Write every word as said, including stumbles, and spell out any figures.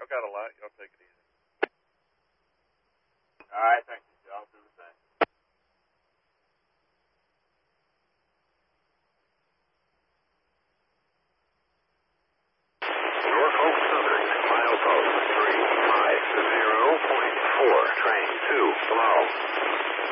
got a lot. Y'all take it easy. All right, thank you. Y'all do the same. Norfolk Southern, milepost three five zero point four, train two, below.